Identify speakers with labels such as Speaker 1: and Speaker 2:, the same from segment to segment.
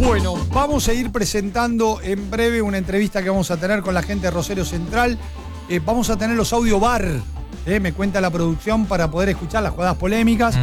Speaker 1: Bueno, vamos a ir presentando en breve una entrevista que vamos a tener con la gente de Rosario Central. Vamos a tener los audio bar, me cuenta la producción, para poder escuchar las jugadas polémicas.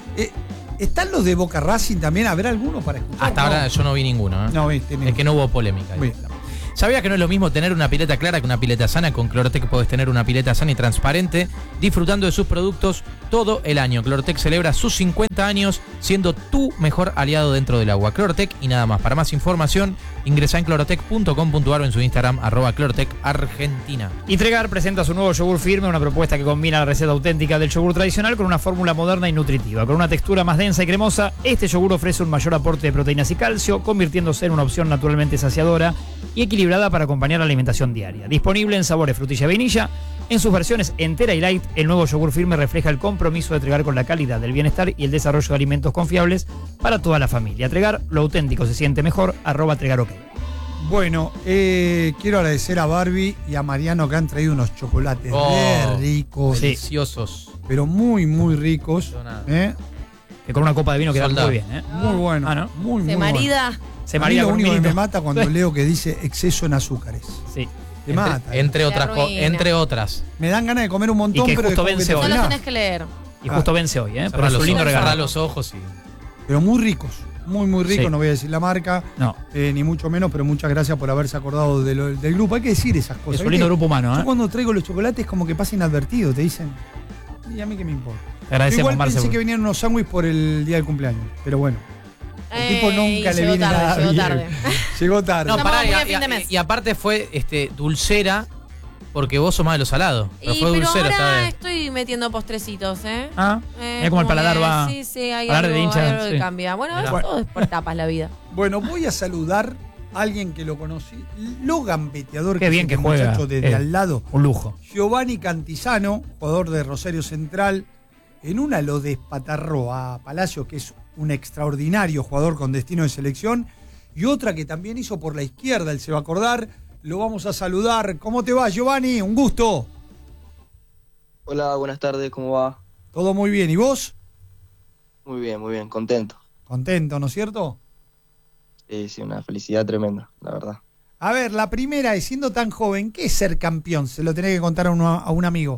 Speaker 1: ¿Están los de Boca Racing también? ¿Habrá alguno para escuchar?
Speaker 2: Hasta ahora yo no vi ninguno.
Speaker 1: No, viste.
Speaker 2: Es que no hubo polémica. ¿Sabías que no es lo mismo tener una pileta clara que una pileta sana? Con Clorotec podés tener una pileta sana y transparente, disfrutando de sus productos todo el año. Clorotec celebra sus 50 años siendo tu mejor aliado dentro del agua. Clorotec y nada más. Para más información, ingresa en clorotec.com.ar o en su Instagram, @clorotecargentina.
Speaker 3: Intregar presenta su nuevo yogur firme, una propuesta que combina la receta auténtica del yogur tradicional con una fórmula moderna y nutritiva. Con una textura más densa y cremosa, este yogur ofrece un mayor aporte de proteínas y calcio, convirtiéndose en una opción naturalmente saciadora y equilibrada para acompañar la alimentación diaria. Disponible en sabores frutilla y vainilla, en sus versiones entera y light, el nuevo yogur firme refleja el compromiso de Tregar con la calidad, del bienestar y el desarrollo de alimentos confiables para toda la familia. Tregar, lo auténtico se siente mejor, @TregarOK.
Speaker 1: Bueno, quiero agradecer a Barbie y a Mariano que han traído unos chocolates re ricos.
Speaker 2: Deliciosos.
Speaker 1: Pero muy, muy ricos.
Speaker 3: Que con una copa de vino queda muy bien.
Speaker 1: Muy bueno.
Speaker 3: ¿no?
Speaker 1: Muy, muy
Speaker 4: Se marida.
Speaker 1: bueno.
Speaker 3: Se
Speaker 1: A mí
Speaker 3: marida
Speaker 1: lo
Speaker 3: con un
Speaker 1: único que
Speaker 3: vinito.
Speaker 1: me mata cuando leo que dice exceso en azúcares.
Speaker 3: Sí.
Speaker 1: Te mata.
Speaker 2: Entre otras.
Speaker 4: arruina.
Speaker 2: Entre otras.
Speaker 1: Me dan ganas de comer un montón,
Speaker 3: Y que
Speaker 1: pero
Speaker 3: justo
Speaker 1: después
Speaker 3: vence
Speaker 1: que te
Speaker 3: hoy.
Speaker 4: No lo
Speaker 1: frenás.
Speaker 4: tenés que leer.
Speaker 3: Y justo vence hoy, pero
Speaker 2: Cerrá
Speaker 3: es un
Speaker 2: los,
Speaker 3: lindo
Speaker 2: ojos, cerrá
Speaker 3: regalo.
Speaker 2: los ojos y...
Speaker 1: Pero muy ricos. Muy, muy ricos.
Speaker 3: Sí.
Speaker 1: No voy a decir la marca,
Speaker 3: No.
Speaker 1: ni mucho menos, pero muchas gracias por haberse acordado del grupo. Hay que decir esas cosas.
Speaker 3: Es un lindo
Speaker 1: ¿Viste?
Speaker 3: grupo humano,
Speaker 1: Yo cuando traigo los chocolates como que pasa inadvertido, te dicen. ¿Y a mí qué me importa?
Speaker 3: Te
Speaker 1: Yo
Speaker 3: agradecemos,
Speaker 1: igual
Speaker 3: Marce.
Speaker 1: pensé que venían unos sándwiches por el día del cumpleaños, pero bueno. El tipo nunca le
Speaker 4: llegó
Speaker 1: viene
Speaker 4: tarde,
Speaker 1: nada
Speaker 4: llegó
Speaker 1: bien.
Speaker 4: tarde.
Speaker 1: Llegó tarde.
Speaker 2: No,
Speaker 4: Estamos
Speaker 2: pará,
Speaker 4: muy a fin de mes.
Speaker 2: y aparte fue dulcera, porque vos sos más de lo salado. Pero fue
Speaker 4: Pero
Speaker 2: dulcera esta
Speaker 4: ahora
Speaker 2: vez.
Speaker 4: estoy metiendo postrecitos,
Speaker 3: Mira cómo el paladar va.
Speaker 4: Sí, hay
Speaker 3: paladar
Speaker 4: algo,
Speaker 3: de hincha,
Speaker 4: hay algo
Speaker 3: sí.
Speaker 4: que cambia. Bueno,
Speaker 2: Mirá.
Speaker 4: todo es por etapas la vida.
Speaker 1: Bueno, voy a saludar a alguien que lo conocí. Lo gambeteador
Speaker 3: Qué
Speaker 1: que
Speaker 3: bien
Speaker 1: es
Speaker 3: que
Speaker 1: este
Speaker 3: juega.
Speaker 1: muchacho desde al lado.
Speaker 3: Un lujo.
Speaker 1: Giovanni Cantizano, jugador de Rosario Central. En una lo despatarró a Palacios, que es un extraordinario jugador con destino de selección. Y otra que también hizo por la izquierda, él se va a acordar. Lo vamos a saludar. ¿Cómo te va, Giovanni? Un gusto.
Speaker 5: Hola, buenas tardes, ¿cómo va?
Speaker 1: Todo muy bien. ¿Y vos?
Speaker 5: Muy bien, contento.
Speaker 1: Contento, ¿no es cierto?
Speaker 5: Sí, una felicidad tremenda, la verdad.
Speaker 1: A ver, la primera es, siendo tan joven, ¿qué es ser campeón? Se lo tenés que contar a un amigo.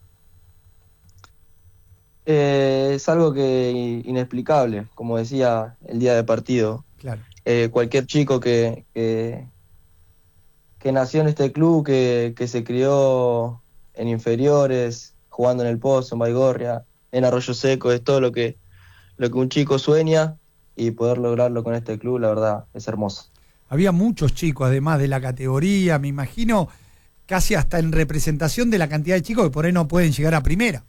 Speaker 5: Es algo que inexplicable, como decía el día de partido.
Speaker 1: Claro.
Speaker 5: Cualquier chico que nació en este club, que se crió en inferiores, jugando en el Pozo, en Baigorria, en Arroyo Seco, es todo lo que un chico sueña, y poder lograrlo con este club, la verdad, es hermoso.
Speaker 1: Había muchos chicos, además de la categoría, me imagino, casi hasta en representación de la cantidad de chicos que por ahí no pueden llegar a primera.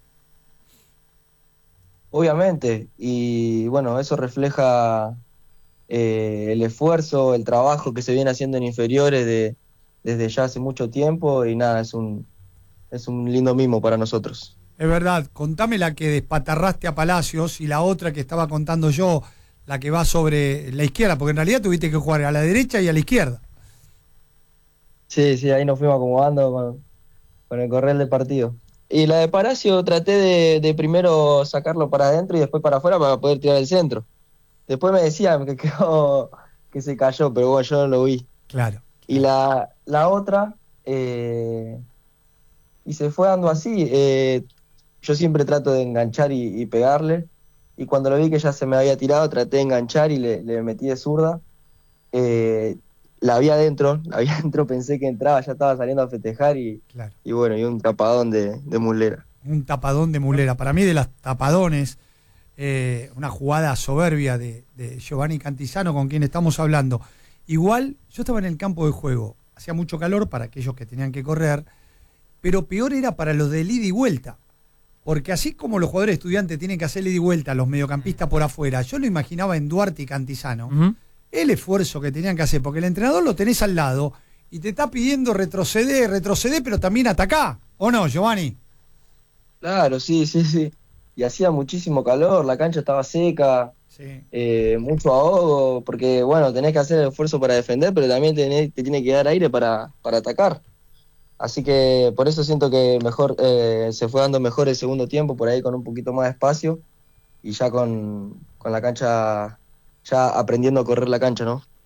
Speaker 5: Obviamente, y bueno, eso refleja el esfuerzo, el trabajo que se viene haciendo en inferiores desde ya hace mucho tiempo, y nada, es un lindo mimo para nosotros.
Speaker 1: Es verdad, contame la que despatarraste a Palacios y la otra que estaba contando yo, la que va sobre la izquierda, porque en realidad tuviste que jugar a la derecha y a la izquierda.
Speaker 5: Sí, ahí nos fuimos acomodando con el correr del partido. Y la de Palacio traté de primero sacarlo para adentro y después para afuera para poder tirar el centro. Después me decían que quedó, que se cayó, pero bueno, yo no lo vi.
Speaker 1: Claro.
Speaker 5: Y la otra, y se fue dando así. Yo siempre trato de enganchar y pegarle. Y cuando lo vi que ya se me había tirado, traté de enganchar y le metí de zurda. La vi adentro, pensé que entraba, ya estaba saliendo a festejar
Speaker 1: Claro.
Speaker 5: y bueno, y un tapadón de Muslera.
Speaker 1: Un tapadón de Mulera. Para mí, de las tapadones, una jugada soberbia de Giovanni Cantizano, con quien estamos hablando. Igual, yo estaba en el campo de juego, hacía mucho calor para aquellos que tenían que correr, pero peor era para los de ida y vuelta. Porque así como los jugadores estudiantes tienen que hacer ida y vuelta, los mediocampistas por afuera, yo lo imaginaba en Duarte y Cantizano, el esfuerzo que tenían que hacer, porque el entrenador lo tenés al lado y te está pidiendo retroceder, pero también atacá, ¿o no, Giovanni?
Speaker 5: Claro, sí. Y hacía muchísimo calor, la cancha estaba seca,
Speaker 1: Sí.
Speaker 5: mucho ahogo, porque bueno, tenés que hacer el esfuerzo para defender, pero también te tiene que dar aire para atacar. Así que por eso siento que mejor se fue dando mejor el segundo tiempo, por ahí con un poquito más de espacio, y ya con la cancha, ya aprendiendo a correr la cancha, ¿no?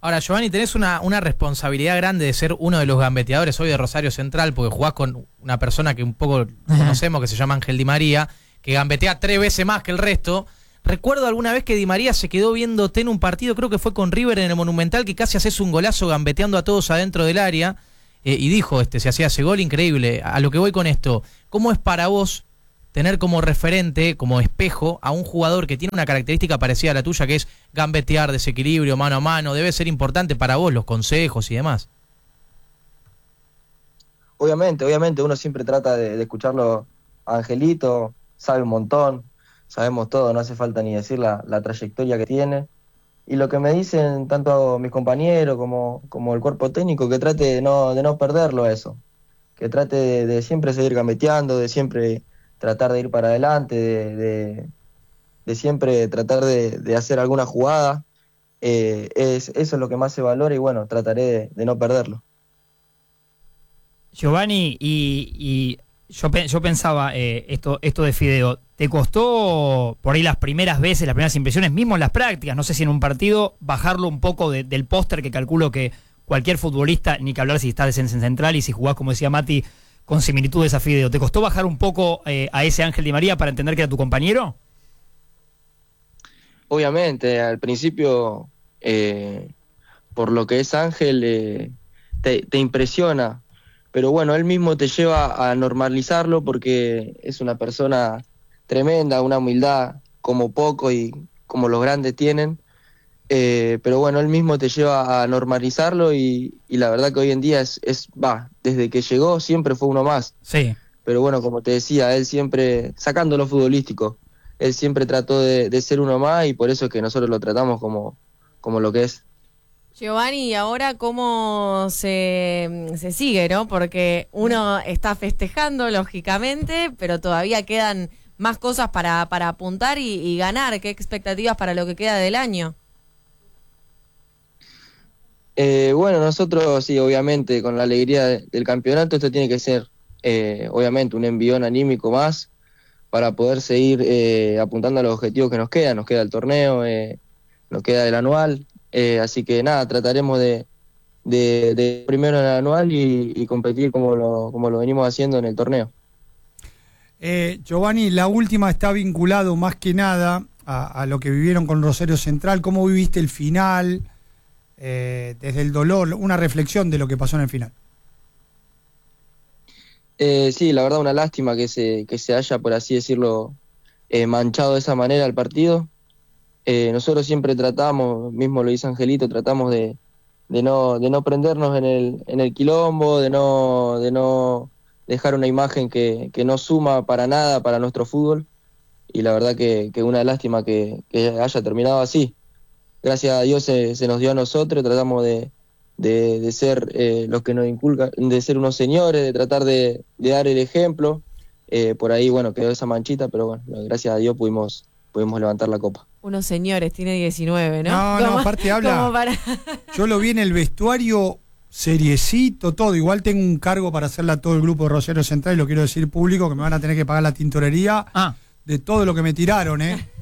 Speaker 2: Ahora, Giovanni, tenés una responsabilidad grande de ser uno de los gambeteadores hoy de Rosario Central, porque jugás con una persona que un poco conocemos, que se llama Ángel Di María, que gambetea 3 veces más que el resto. Recuerdo alguna vez que Di María se quedó viéndote en un partido, creo que fue con River en el Monumental, que casi haces un golazo gambeteando a todos adentro del área, y dijo, si hacía ese gol, increíble. A lo que voy con esto, ¿cómo es para vos tener como referente, como espejo, a un jugador que tiene una característica parecida a la tuya, que es gambetear, desequilibrio, mano a mano? Debe ser importante para vos los consejos y demás.
Speaker 5: Obviamente, uno siempre trata de escucharlo a Angelito, sabe un montón, sabemos todo, no hace falta ni decir la trayectoria que tiene. Y lo que me dicen tanto mis compañeros como el cuerpo técnico, que trate de no perderlo eso, que trate de siempre seguir gambeteando, de siempre tratar de ir para adelante, de siempre tratar de hacer alguna jugada. Eso es lo que más se valora y bueno, trataré de no perderlo.
Speaker 3: Giovanni, y yo pensaba, esto de Fideo, ¿te costó por ahí las primeras veces, las primeras impresiones, mismo en las prácticas, no sé si en un partido, bajarlo un poco del póster que calculo que cualquier futbolista, ni que hablar si estás en central y si jugás, como decía Mati, con similitudes a Fideo? ¿Te costó bajar un poco a ese Ángel Di María para entender que era tu compañero?
Speaker 5: Obviamente, al principio, por lo que es Ángel, te impresiona, pero bueno, él mismo te lleva a normalizarlo porque es una persona tremenda, una humildad como poco y como los grandes tienen, pero bueno, él mismo te lleva a normalizarlo y la verdad que hoy en día desde que llegó siempre fue uno más.
Speaker 3: Sí.
Speaker 5: Pero bueno, como te decía, él siempre, sacando lo futbolístico, él siempre trató de ser uno más y por eso es que nosotros lo tratamos como lo que es.
Speaker 4: Giovanni, ¿y ahora cómo se sigue, no? Porque uno está festejando, lógicamente, pero todavía quedan más cosas para apuntar y ganar. ¿Qué expectativas para lo que queda del año?
Speaker 5: Bueno, nosotros sí, obviamente, con la alegría del campeonato, esto tiene que ser, obviamente, un envión anímico más para poder seguir apuntando a los objetivos que nos quedan. Nos queda el torneo, nos queda el anual, así que nada, trataremos de primero en el anual y competir como lo venimos haciendo en el torneo.
Speaker 1: Giovanni, la última está vinculado más que nada a lo que vivieron con Rosario Central. ¿Cómo viviste el final? Desde el dolor, una reflexión de lo que pasó en el final.
Speaker 5: Sí, la verdad una lástima que se haya, por así decirlo, manchado de esa manera el partido. Nosotros siempre tratamos, mismo lo dice Angelito, tratamos de no prendernos en el quilombo, de no dejar una imagen que no suma para nada para nuestro fútbol, y la verdad que una lástima que haya terminado así. Gracias a Dios se nos dio a nosotros, tratamos de ser los que nos inculcan, de ser unos señores, de tratar de dar el ejemplo. Por ahí, bueno, quedó esa manchita, pero bueno, gracias a Dios pudimos levantar la copa.
Speaker 4: Unos señores, tiene 19, ¿no?
Speaker 1: No, aparte habla. Yo lo vi en el vestuario, seriecito, todo. Igual tengo un cargo para hacerle a todo el grupo de Rosario Central, y lo quiero decir público, que me van a tener que pagar la tintorería de todo lo que me tiraron,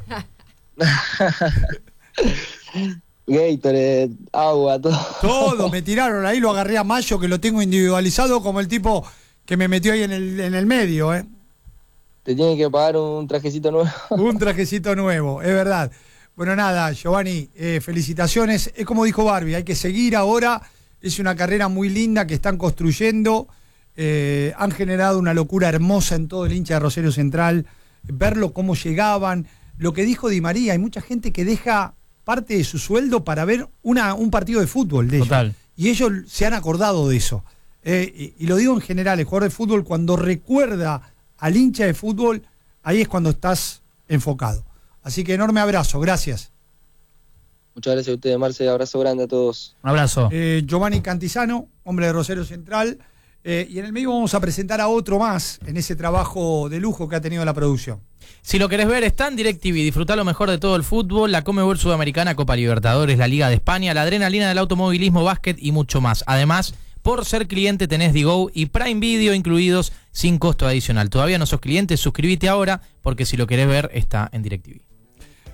Speaker 5: Gatorade, agua, todo.
Speaker 1: Todo me tiraron ahí, lo agarré a Mayo, que lo tengo individualizado como el tipo que me metió ahí en el medio,
Speaker 5: Te tienen que pagar un trajecito nuevo.
Speaker 1: Un trajecito nuevo, es verdad. Bueno, nada, Giovanni, felicitaciones. Es como dijo Barbie, hay que seguir ahora. Es una carrera muy linda que están construyendo. Han generado una locura hermosa en todo el hincha de Rosario Central. Verlo cómo llegaban. Lo que dijo Di María, hay mucha gente que deja parte de su sueldo para ver un partido de fútbol de ellos.
Speaker 3: Total.
Speaker 1: Y ellos se han acordado de eso. Y lo digo en general, el jugador de fútbol, cuando recuerda al hincha de fútbol, ahí es cuando estás enfocado. Así que enorme abrazo, gracias.
Speaker 5: Muchas gracias a ustedes, Marce, abrazo grande a todos.
Speaker 3: Un abrazo.
Speaker 1: Giovanni Cantizano, hombre de Rosario Central, y en el medio vamos a presentar a otro más en ese trabajo de lujo que ha tenido la producción.
Speaker 2: Si lo querés ver, está en DirecTV. Disfrutá lo mejor de todo el fútbol, la Conmebol Sudamericana, Copa Libertadores, la Liga de España, la adrenalina del automovilismo, básquet y mucho más. Además, por ser cliente tenés Digo y Prime Video incluidos sin costo adicional. Todavía no sos cliente, suscríbete ahora, porque si lo querés ver, está en DirecTV.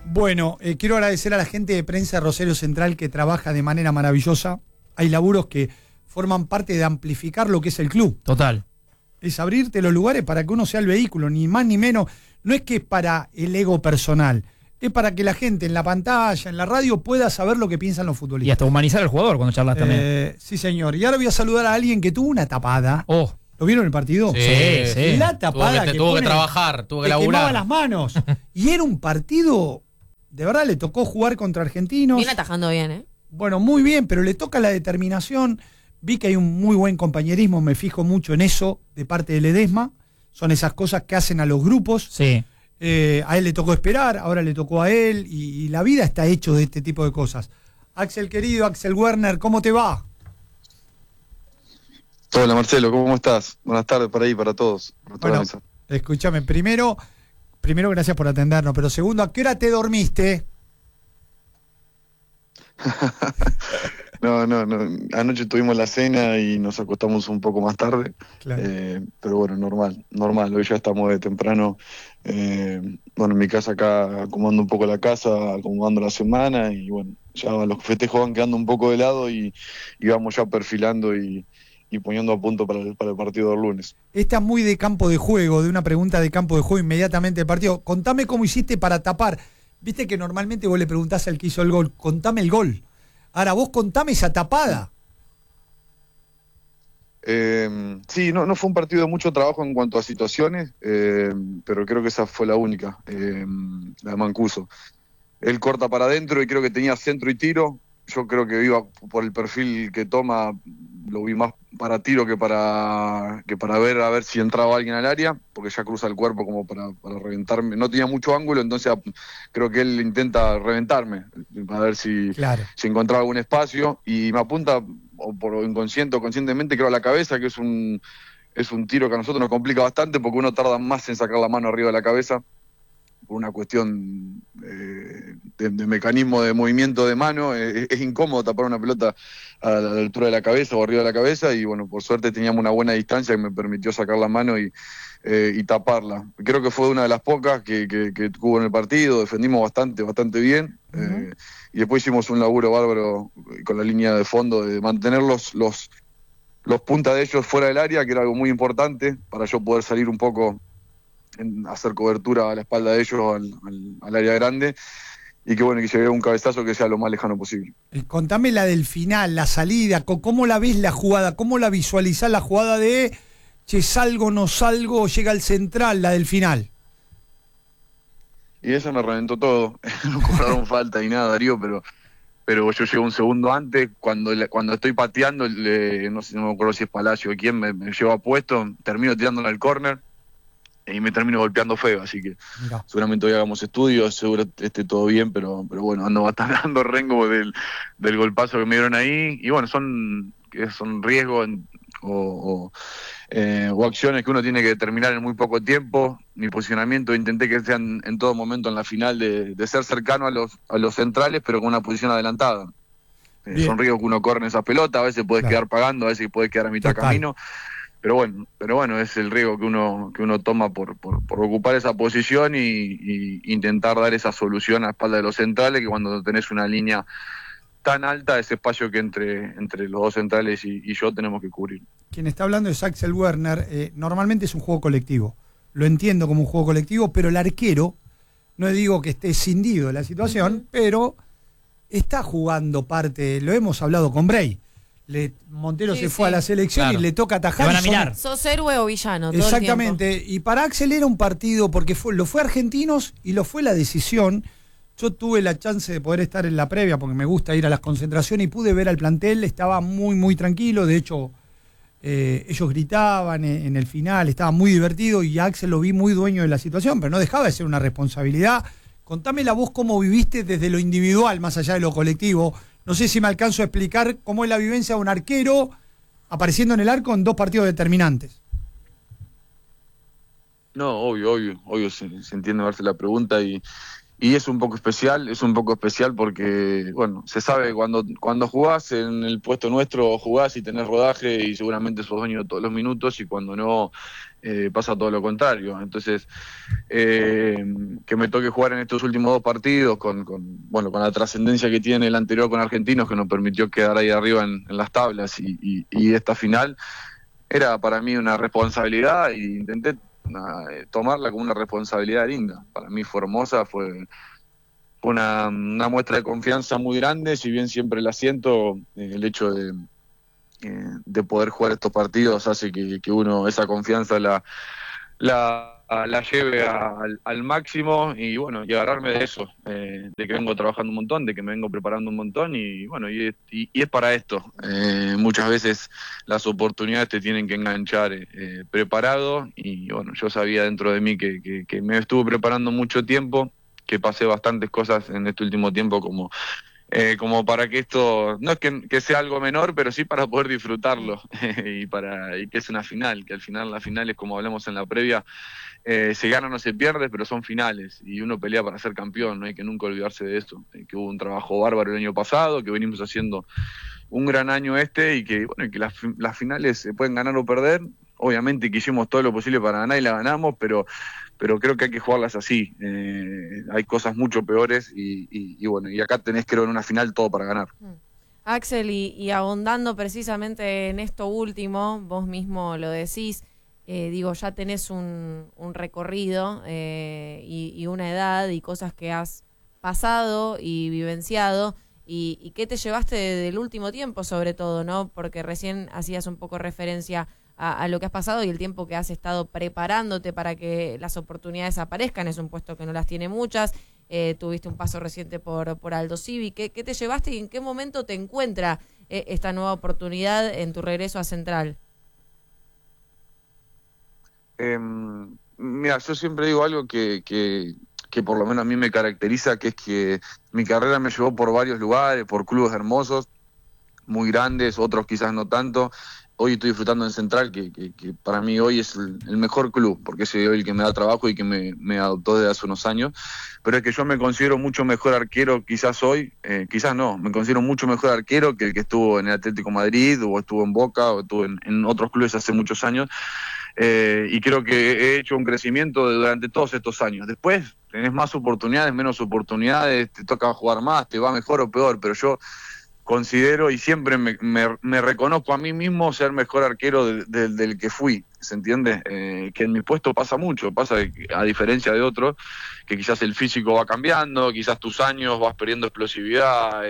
Speaker 1: Bueno, quiero agradecer a la gente de prensa de Rosario Central que trabaja de manera maravillosa. Hay laburos que forman parte de amplificar lo que es el club.
Speaker 3: Total.
Speaker 1: Es abrirte los lugares para que uno sea el vehículo, ni más ni menos. No es que es para el ego personal, es para que la gente en la pantalla, en la radio, pueda saber lo que piensan los
Speaker 3: Y
Speaker 1: futbolistas.
Speaker 3: hasta humanizar al jugador cuando charlas también.
Speaker 1: Sí, señor. Y ahora voy a saludar a alguien que tuvo una tapada.
Speaker 3: Oh,
Speaker 1: ¿Lo vieron en el partido?
Speaker 3: sí.
Speaker 1: La tapada
Speaker 2: tuvo que
Speaker 1: pone-
Speaker 2: trabajar, tuvo que
Speaker 1: te quemaba
Speaker 2: laburar.
Speaker 1: las manos. Y era un partido, de verdad, le tocó jugar contra Argentinos.
Speaker 4: Viene atajando bien, ¿eh?
Speaker 1: Bueno, muy bien, pero le toca la determinación. Vi que hay un muy buen compañerismo, me fijo mucho en eso, de parte de Ledesma. Son esas cosas que hacen a los grupos.
Speaker 3: sí.
Speaker 1: A él le tocó esperar, ahora le tocó a él, y la vida está hecho de este tipo de cosas. Axel querido, Axel Werner, ¿cómo te va?
Speaker 6: Hola Marcelo, ¿cómo estás? Buenas tardes para ahí, para todos. Para toda la
Speaker 1: Bueno,
Speaker 6: mesa.
Speaker 1: escúchame, primero gracias por atendernos, pero segundo, ¿a qué hora te dormiste?
Speaker 6: No, anoche tuvimos la cena y nos acostamos un poco más tarde,
Speaker 1: Claro.
Speaker 6: pero bueno, normal, hoy ya estamos de temprano, bueno, en mi casa acá acomodando un poco la casa, acomodando la semana y bueno, ya los festejos van quedando un poco de lado y vamos ya perfilando y poniendo a punto para el partido del lunes.
Speaker 1: Esta es muy de campo de juego, de una pregunta de campo de juego inmediatamente del partido. Contame cómo hiciste para tapar. Viste que normalmente vos le preguntás al que hizo el gol, contame el gol. Ahora vos contame esa tapada.
Speaker 6: Sí, no fue un partido de mucho trabajo en cuanto a situaciones, pero creo que esa fue la única, la de Mancuso. Él corta para adentro y creo que tenía centro y tiro. Yo creo que iba por el perfil que toma, lo vi más para tiro que para ver a ver si entraba alguien al área, porque ya cruza el cuerpo como para reventarme. No tenía mucho ángulo, entonces creo que él intenta reventarme, a ver si encontraba algún espacio, y me apunta, o por inconsciente o conscientemente, creo a la cabeza, que es un tiro que a nosotros nos complica bastante, porque uno tarda más en sacar la mano arriba de la cabeza, por una cuestión de mecanismo de movimiento de mano. Es incómodo tapar una pelota a la altura de la cabeza o arriba de la cabeza, y bueno, por suerte teníamos una buena distancia que me permitió sacar la mano y taparla. Creo que fue una de las pocas que hubo en el partido, defendimos bastante bien, y después hicimos un laburo bárbaro con la línea de fondo de mantener los puntas de ellos fuera del área, que era algo muy importante para yo poder salir un poco en hacer cobertura a la espalda de ellos al área grande, y que bueno, que llegue un cabezazo que sea lo más lejano posible.
Speaker 1: Contame la del final, la salida, ¿cómo la ves la jugada? ¿Cómo la visualizás la jugada de che, salgo, no salgo, llega al central, la del final?
Speaker 6: Y eso me reventó todo. No cobraron falta y nada, Darío, pero yo llego un segundo antes, cuando estoy pateando, no me acuerdo si es Palacio o quién, me lleva puesto, termino tirándola al córner y me termino golpeando feo, así que
Speaker 1: Mirá.
Speaker 6: seguramente hoy hagamos estudios, seguro esté todo bien, pero bueno, ando bastante dando rengo del golpazo que me dieron ahí, y bueno, son riesgos o acciones que uno tiene que determinar en muy poco tiempo. Mi posicionamiento intenté que sean en todo momento en la final de ser cercano a los centrales, pero con una posición adelantada. Son riesgos que uno corre en esa pelota, a veces puedes quedar pagando, a veces puedes quedar a mitad camino. Pero bueno, es el riesgo que uno toma por ocupar esa posición y intentar dar esa solución a espalda de los centrales, que cuando tenés una línea tan alta, ese espacio que entre los dos centrales y yo tenemos que cubrir.
Speaker 1: Quien está hablando es Axel Werner. Normalmente es un juego colectivo. Lo entiendo como un juego colectivo, pero el arquero, no digo que esté escindido de la situación, pero está jugando parte, lo hemos hablado con Bray. Montero se fue a la selección y le toca atajar.
Speaker 3: Van a mirar.
Speaker 4: Sos héroe o villano. Todo
Speaker 1: Exactamente.
Speaker 4: el tiempo.
Speaker 1: Y para Axel era un partido, porque lo fue Argentinos y lo fue la decisión. Yo tuve la chance de poder estar en la previa, porque me gusta ir a las concentraciones, y pude ver al plantel, estaba muy, muy tranquilo. De hecho, ellos gritaban en el final, estaba muy divertido, y a Axel lo vi muy dueño de la situación, pero no dejaba de ser una responsabilidad. Contame la vos cómo viviste desde lo individual, más allá de lo colectivo. No sé si me alcanzo a explicar cómo es la vivencia de un arquero apareciendo en el arco en dos partidos determinantes.
Speaker 6: No, obvio, se entiende verse la pregunta, y y es un poco especial porque, bueno, se sabe cuando jugás en el puesto nuestro, jugás y tenés rodaje y seguramente sos dueño de todos los minutos, y cuando no, pasa todo lo contrario. Entonces, que me toque jugar en estos últimos 2 partidos con la trascendencia que tiene el anterior con Argentinos, que nos permitió quedar ahí arriba en las tablas, y esta final era para mí una responsabilidad, y intenté tomarla como una responsabilidad linda. Para mí fue hermosa, fue una muestra de confianza muy grande, si bien siempre la siento, el hecho de poder jugar estos partidos hace que uno esa confianza la lleve al máximo, y bueno, y agarrarme de eso, de que vengo trabajando un montón, de que me vengo preparando un montón, y bueno, y es para esto. Muchas veces las oportunidades te tienen que enganchar preparado, y bueno, yo sabía dentro de mí que me estuve preparando mucho tiempo, que pasé bastantes cosas en este último tiempo como para que esto, no es que sea algo menor, pero sí para poder disfrutarlo, y que es una final, que al final la final es, como hablamos en la previa, se gana o no se pierde, pero son finales, y uno pelea para ser campeón, no hay que nunca olvidarse de eso, que hubo un trabajo bárbaro el año pasado, que venimos haciendo un gran año y que bueno, que las finales se pueden ganar o perder. Obviamente que hicimos todo lo posible para ganar y la ganamos, pero creo que hay que jugarlas así. Hay cosas mucho peores, y bueno, y acá tenés, creo, en una final todo para ganar.
Speaker 4: Axel, y ahondando precisamente en esto último, vos mismo lo decís, ya tenés un recorrido y una edad y cosas que has pasado y vivenciado, y qué te llevaste del último tiempo sobre todo, ¿no? Porque recién hacías un poco referencia a lo que has pasado y el tiempo que has estado preparándote para que las oportunidades aparezcan. Es un puesto que no las tiene muchas. Tuviste un paso reciente por Aldo Civi. ¿Qué te llevaste y en qué momento te encuentra esta nueva oportunidad en tu regreso a Central?
Speaker 6: Mira, yo siempre digo algo que por lo menos a mí me caracteriza, que es que mi carrera me llevó por varios lugares, por clubes hermosos, muy grandes, otros quizás no tanto. Hoy estoy disfrutando en Central, que para mí hoy es el mejor club, porque es hoy el que me da trabajo y que me adoptó desde hace unos años. Pero es que yo me considero mucho mejor arquero quizás hoy, quizás no, me considero mucho mejor arquero que el que estuvo en el Atlético Madrid, o estuvo en Boca, o estuvo en otros clubes hace muchos años. Y creo que he hecho un crecimiento durante todos estos años. Después tenés más oportunidades, menos oportunidades, te toca jugar más, te va mejor o peor, pero yo considero y siempre me reconozco a mí mismo ser mejor arquero del que fui, ¿se entiende? Que en mi puesto pasa mucho, pasa que, a diferencia de otros, que quizás el físico va cambiando, quizás tus años vas perdiendo explosividad,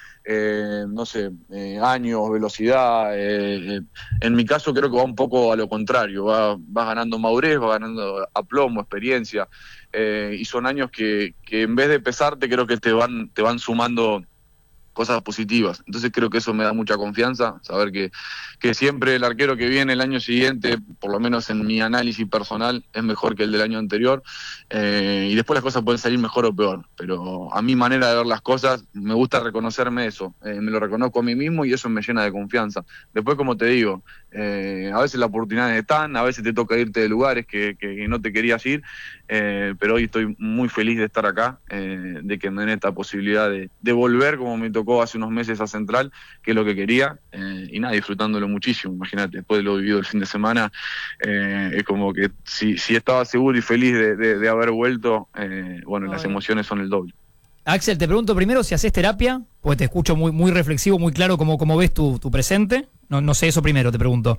Speaker 6: años, velocidad. En mi caso creo que va un poco a lo contrario, vas ganando madurez, vas ganando aplomo, experiencia, y son años que en vez de pesarte, creo que te van sumando cosas positivas. Entonces creo que eso me da mucha confianza, saber que siempre el arquero que viene el año siguiente, por lo menos en mi análisis personal, es mejor que el del año anterior, y después las cosas pueden salir mejor o peor, pero a mi manera de ver las cosas me gusta reconocerme eso, me lo reconozco a mí mismo y eso me llena de confianza. Después, como te digo, a veces las oportunidades están, a veces te toca irte de lugares que no te querías ir, pero hoy estoy muy feliz de estar acá, de que me den esta posibilidad de volver, como me tocó hace unos meses a Central, que es lo que quería, y nada, disfrutándolo muchísimo. Imagínate, después de lo vivido el fin de semana, es como que si estaba seguro y feliz de haber vuelto, las emociones son el doble.
Speaker 3: Axel, te pregunto primero si haces terapia, porque te escucho muy, muy reflexivo, muy claro cómo ves tu presente. No sé, eso primero te pregunto.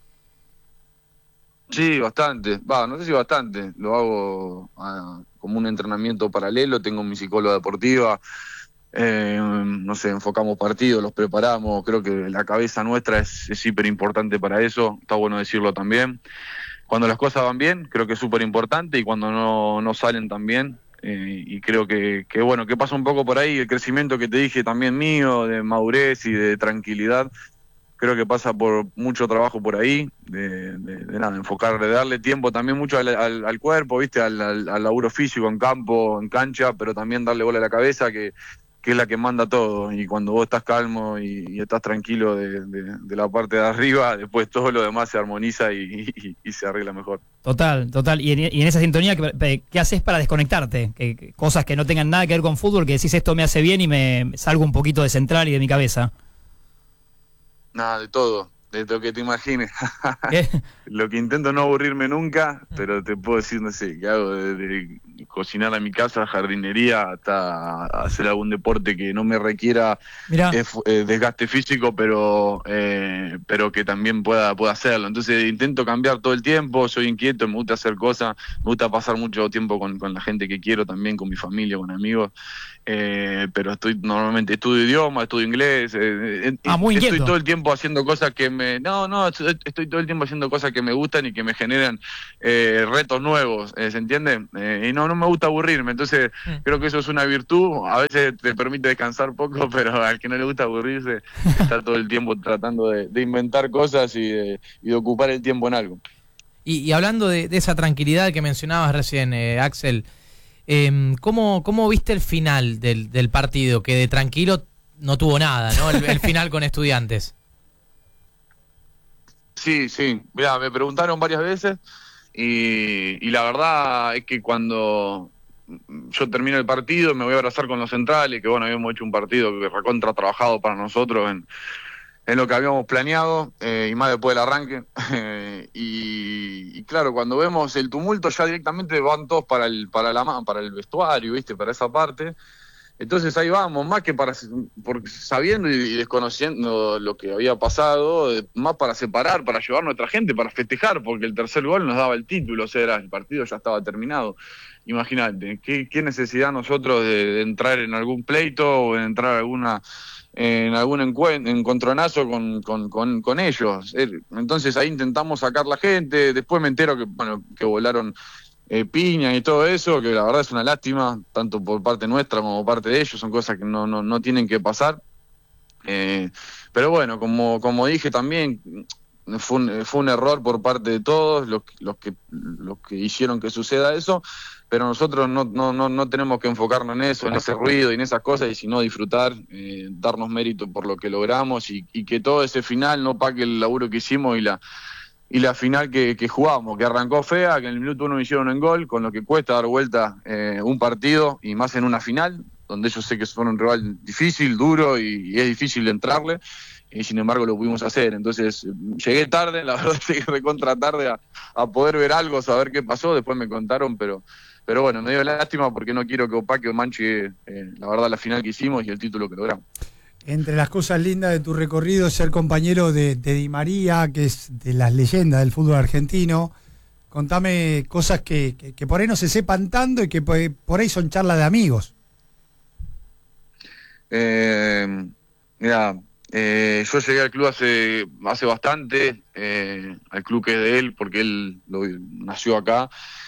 Speaker 6: Sí, bastante. No sé si bastante. Lo hago como un entrenamiento paralelo. Tengo mi psicóloga deportiva. Enfocamos partidos, los preparamos. Creo que la cabeza nuestra es hiper importante para eso. Está bueno decirlo también. Cuando las cosas van bien, creo que es súper importante, y cuando no salen tan bien. Y creo que pasa un poco por ahí el crecimiento que te dije también mío, de madurez y de tranquilidad. Creo que pasa por mucho trabajo por ahí, de enfocar, de darle tiempo también mucho al cuerpo, ¿viste? Al laburo físico en campo, en cancha, pero también darle bola a la cabeza, que es la que manda todo, y cuando vos estás calmo y estás tranquilo de la parte de arriba, después todo lo demás se armoniza y se arregla mejor.
Speaker 3: Total. Y en esa sintonía, ¿qué haces para desconectarte? Cosas que no tengan nada que ver con fútbol, que decís esto me hace bien y me salgo un poquito de central y de mi cabeza.
Speaker 6: Nada, de todo, de lo que te imagines.
Speaker 3: ¿Qué?
Speaker 6: Lo que intento no aburrirme nunca, pero te puedo decir, no sé, que hago de cocinar a mi casa, jardinería, hasta hacer algún deporte que no me requiera
Speaker 3: Mirá.
Speaker 6: desgaste físico, pero que también pueda hacerlo. Entonces intento cambiar todo el tiempo, soy inquieto, me gusta hacer cosas, me gusta pasar mucho tiempo con la gente que quiero también, con mi familia, con amigos. Pero normalmente estudio idioma, estudio inglés,
Speaker 3: muy
Speaker 6: estoy
Speaker 3: inquieto.
Speaker 6: todo el tiempo haciendo cosas que estoy todo el tiempo haciendo cosas que me gustan y que me generan retos nuevos, ¿se entiende? Y no me gusta aburrirme, entonces creo que eso es una virtud, a veces te permite descansar poco, pero al que no le gusta aburrirse está todo el tiempo tratando de inventar cosas y de ocupar el tiempo en algo.
Speaker 2: Y hablando de esa tranquilidad que mencionabas recién, Axel, ¿cómo viste el final del partido? Que de tranquilo no tuvo nada, ¿no? El final con Estudiantes.
Speaker 6: Sí, mirá, me preguntaron varias veces y la verdad es que cuando yo termino el partido me voy a abrazar con los centrales, que bueno, habíamos hecho un partido que recontra trabajado para nosotros en lo que habíamos planeado, y más después del arranque. Y claro, cuando vemos el tumulto ya directamente van todos para el vestuario, ¿viste? Para esa parte. Entonces ahí vamos, más que porque sabiendo y desconociendo lo que había pasado, más para separar, para llevar a nuestra gente, para festejar, porque el tercer gol nos daba el título, o sea, el partido ya estaba terminado. Imagínate, ¿qué necesidad nosotros de entrar en algún pleito o de entrar en algún encontronazo con ellos? Entonces ahí intentamos sacar la gente, después me entero que volaron piña y todo eso, que la verdad es una lástima, tanto por parte nuestra como por parte de ellos, son cosas que no tienen que pasar. Pero bueno, como dije también, fue un error por parte de todos los que hicieron que suceda eso, pero nosotros no tenemos que enfocarnos en eso, en ese ruido y en esas cosas, y sino disfrutar, darnos mérito por lo que logramos y que todo ese final no pague el laburo que hicimos y la final que jugamos, que arrancó fea, que en el minuto 1 hicieron un gol, con lo que cuesta dar vuelta un partido, y más en una final, donde yo sé que son un rival difícil, duro, y es difícil entrarle, y sin embargo lo pudimos hacer. Entonces llegué tarde, la verdad llegué recontra tarde a poder ver algo, saber qué pasó, después me contaron, pero bueno, me dio lástima porque no quiero que opaque o manche la verdad la final que hicimos y el título que logramos.
Speaker 1: Entre las cosas lindas de tu recorrido, ser compañero de Di María, que es de las leyendas del fútbol argentino. Contame cosas que por ahí no se sepan tanto y que por ahí son charlas de amigos.
Speaker 6: Mira, yo llegué al club hace bastante, al club que es de él, porque él nació acá.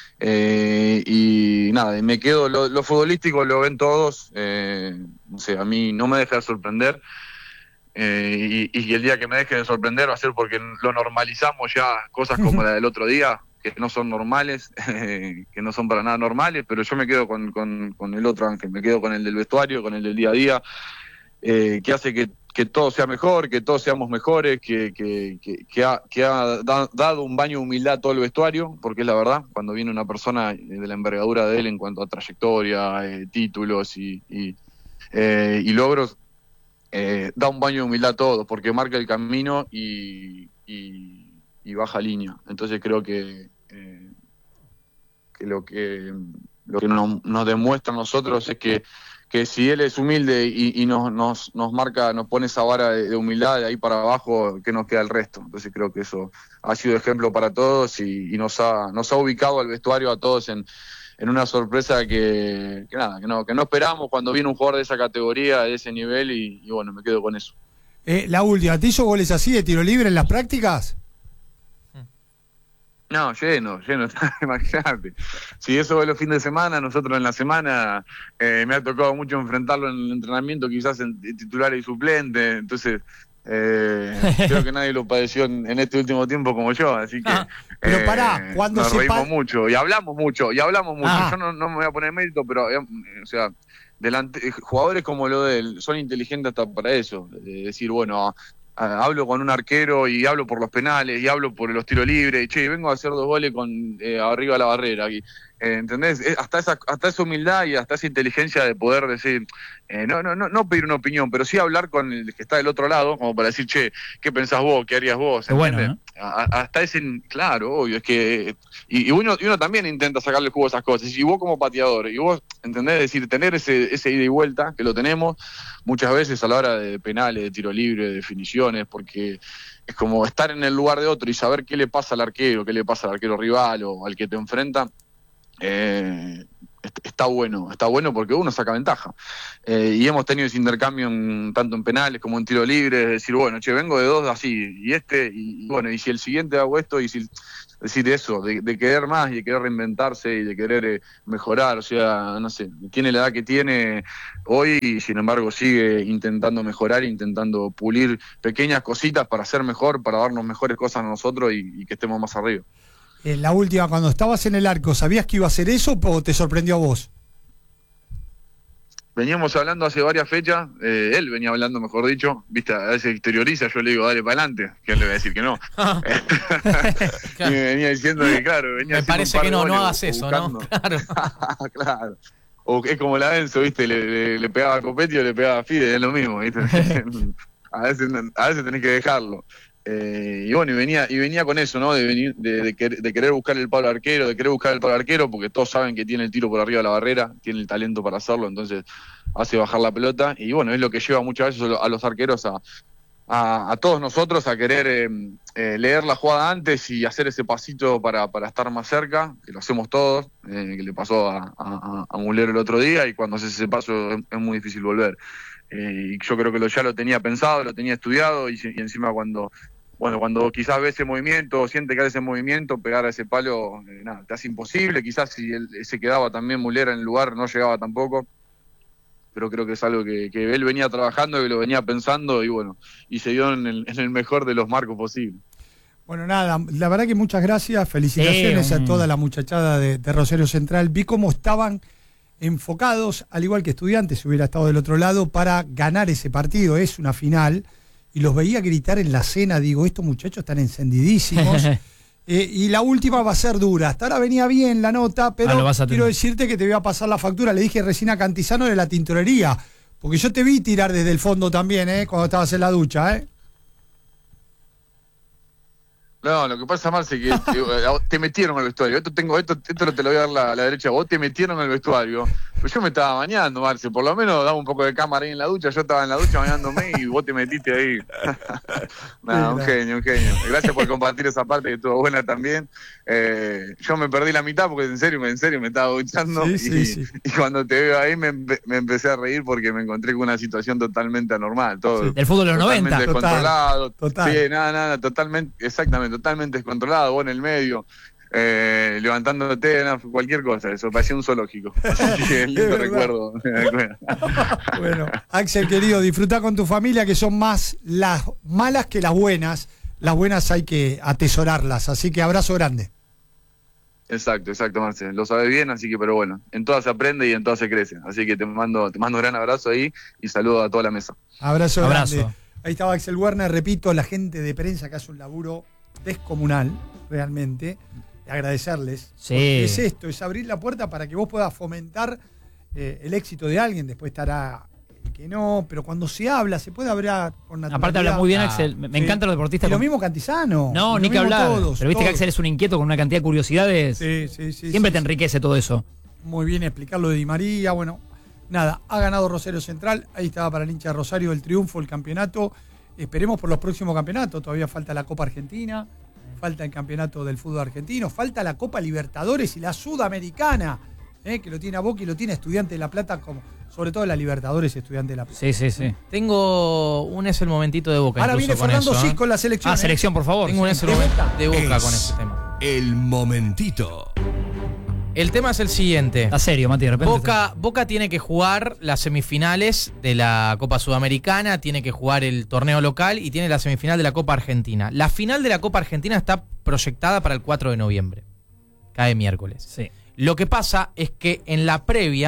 Speaker 6: Y nada, me quedo, lo futbolístico lo ven todos, o sea, a mí no me deja de sorprender, y el día que me deje de sorprender va a ser porque lo normalizamos ya, cosas como la del otro día, que no son normales, que no son para nada normales, pero yo me quedo con el otro Ángel, me quedo con el del vestuario, con el del día a día, que hace que todo sea mejor, que todos seamos mejores, que ha dado un baño de humildad a todo el vestuario, porque es la verdad, cuando viene una persona de la envergadura de él en cuanto a trayectoria, títulos y logros, da un baño de humildad a todos, porque marca el camino y baja línea. Entonces creo que lo que nos demuestra a nosotros es que si él es humilde y nos marca, nos pone esa vara de humildad de ahí para abajo, ¿qué nos queda el resto? Entonces creo que eso ha sido ejemplo para todos y nos ha ubicado al vestuario a todos en una sorpresa que no esperamos cuando viene un jugador de esa categoría, de ese nivel, y bueno, me quedo con eso.
Speaker 1: La última, ¿te hizo goles así de tiro libre en las prácticas?
Speaker 6: No, lleno, imagínate. Si eso es los fines de semana, nosotros en la semana me ha tocado mucho enfrentarlo en el entrenamiento, quizás en titular y suplente, entonces creo que nadie lo padeció en este último tiempo como yo, así que
Speaker 1: pero pará, cuando
Speaker 6: nos reímos mucho y hablamos mucho. Yo no me voy a poner mérito, pero o sea, jugadores como lo de él son inteligentes hasta para eso, decir, bueno, hablo con un arquero y hablo por los penales y hablo por los tiros libres, y che, vengo a hacer 2 goles con arriba de la barrera, ¿entendés? Hasta esa humildad y hasta esa inteligencia de poder decir, no pedir una opinión, pero sí hablar con el que está del otro lado, como para decir, che, ¿qué pensás vos? ¿Qué harías vos?
Speaker 3: Bueno, ¿no?
Speaker 6: Hasta ese, claro, obvio, es que y uno también intenta sacarle jugo a esas cosas, y vos como pateador, y vos, ¿entendés? Es decir, tener ese ida y vuelta, que lo tenemos muchas veces a la hora de penales, de tiro libre, de definiciones, porque es como estar en el lugar de otro y saber qué le pasa al arquero, qué le pasa al arquero rival o al que te enfrenta. Está bueno porque uno saca ventaja, y hemos tenido ese intercambio tanto en penales como en tiro libre, es decir, bueno, che, vengo de 2 así, y bueno, y si el siguiente hago esto, y si decir eso, de querer más y de querer reinventarse y de querer mejorar, o sea, no sé, tiene la edad que tiene hoy y sin embargo sigue intentando mejorar, intentando pulir pequeñas cositas para ser mejor, para darnos mejores cosas a nosotros y que estemos más arriba.
Speaker 1: La última, cuando estabas en el arco, ¿sabías que iba a hacer eso o te sorprendió a vos?
Speaker 6: Veníamos hablando hace varias fechas, él venía hablando, mejor dicho, viste, a veces exterioriza, yo le digo, dale para adelante, que él le va a decir que no. Y me venía diciendo que, claro, venía
Speaker 2: me parece que no hagas eso,
Speaker 6: buscando.
Speaker 2: ¿no? Claro.
Speaker 6: Claro. O es como la Enzo, viste, le pegaba a Copetti o le pegaba a Fide, es lo mismo, viste. a veces tenés que dejarlo. Y bueno, y venía con eso, ¿no? De querer buscar el palo arquero, porque todos saben que tiene el tiro por arriba de la barrera, tiene el talento para hacerlo, entonces hace bajar la pelota, y bueno, es lo que lleva muchas veces a los arqueros a todos nosotros a querer leer la jugada antes y hacer ese pasito para estar más cerca, que lo hacemos todos, que le pasó a Mulero el otro día, y cuando haces ese paso es muy difícil volver. Y yo creo que ya lo tenía pensado, lo tenía estudiado, y encima cuando quizás ves ese movimiento, o siente que hace ese movimiento, pegar a ese palo, te hace imposible. Quizás si se quedaba también Mulera en el lugar, no llegaba tampoco. Pero creo que es algo que él venía trabajando, que lo venía pensando, y bueno, y se dio en el mejor de los marcos posibles.
Speaker 1: Bueno, nada, la verdad que muchas gracias, felicitaciones a toda la muchachada de Rosario Central. Vi cómo estaban enfocados, al igual que Estudiantes, si hubiera estado del otro lado, para ganar ese partido. Es una final, y los veía gritar en la cena, digo, estos muchachos están encendidísimos. Y la última va a ser dura. Hasta ahora venía bien la nota, pero quiero decirte que te voy a pasar la factura. Le dije recién a Cantizano de la tintorería, porque yo te vi tirar desde el fondo también, cuando estabas en la ducha,
Speaker 6: No, lo que pasa, Marce, que te metieron al vestuario. Esto te lo voy a dar la derecha. Vos te metieron al vestuario. Pues yo me estaba bañando, Marce. Por lo menos daba un poco de cámara ahí en la ducha. Yo estaba en la ducha bañándome y vos te metiste ahí. Nada, un genio. Gracias por compartir esa parte que estuvo buena también. Yo me perdí la mitad porque en serio me estaba duchando. Sí. Y cuando te veo ahí me empecé a reír porque me encontré con una situación totalmente anormal. Todo
Speaker 3: del fútbol de los 90.
Speaker 6: Descontrolado.
Speaker 1: Total.
Speaker 6: Sí, nada, totalmente descontrolado, vos en el medio, levantándote, cualquier cosa, eso parecía un zoológico. Qué lindo recuerdo.
Speaker 1: Bueno, Axel querido, disfruta con tu familia, que son más las malas que las buenas. Las buenas hay que atesorarlas, así que abrazo grande.
Speaker 6: Exacto, Marce, lo sabes bien, así que, pero bueno, en todas se aprende y en todas se crece, así que te mando un gran abrazo ahí y saludo a toda la mesa.
Speaker 1: Abrazo. Grande. Ahí estaba Axel Werner, repito, la gente de prensa que hace un laburo descomunal, realmente, agradecerles.
Speaker 3: Sí.
Speaker 1: Porque es esto, es abrir la puerta para que vos puedas fomentar el éxito de alguien. Después estará el que no, pero cuando se habla, se puede hablar con naturalidad.
Speaker 3: Aparte habla muy bien Axel, me encanta los deportistas.
Speaker 1: Y lo mismo Cantizano.
Speaker 3: No, ni que hablar. Pero viste que Axel es un inquieto con una cantidad de curiosidades.
Speaker 1: Sí.
Speaker 3: Siempre te enriquece todo eso.
Speaker 1: Muy bien explicarlo de Di María, bueno. Nada, ha ganado Rosario Central, ahí estaba para el hincha de Rosario el triunfo, el campeonato. Esperemos por los próximos campeonatos, todavía falta la Copa Argentina, falta el campeonato del fútbol argentino, falta la Copa Libertadores y la Sudamericana, que lo tiene a Boca y lo tiene Estudiantes de La Plata, como sobre todo la Libertadores y Estudiantes de La Plata.
Speaker 2: Sí. Tengo un Es el momentito de Boca.
Speaker 1: Ahora viene Fernando Cis con la selección.
Speaker 3: Selección, por favor.
Speaker 2: Tengo un Es el momento de Boca con este tema.
Speaker 7: El momentito.
Speaker 2: El tema es el siguiente.
Speaker 3: Está serio, Mati, de repente.
Speaker 2: Boca tiene que jugar las semifinales de la Copa Sudamericana, tiene que jugar el torneo local y tiene la semifinal de la Copa Argentina. La final de la Copa Argentina está proyectada para el 4 de noviembre. Cae miércoles.
Speaker 3: Sí.
Speaker 2: Lo que pasa es que en la previa